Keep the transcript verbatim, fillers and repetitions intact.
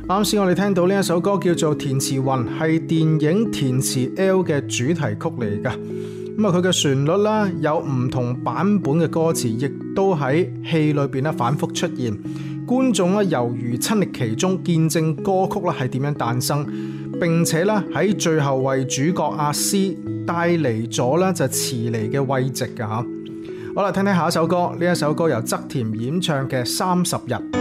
啱先我哋聽到呢一首歌叫做《填詞雲》，係電影《填詞 L》嘅主題曲嚟噶。咁啊，佢嘅旋律啦，有唔同版本嘅歌詞，亦都喺戲裏邊咧反覆出現。觀眾咧猶如親歷其中，見證歌曲啦係點樣誕生，並且咧喺最後為主角阿詩帶嚟咗咧就遲嚟嘅慰藉噶吓。好啦，聽聽下一首歌，呢一首歌由側田演唱嘅《三十日》。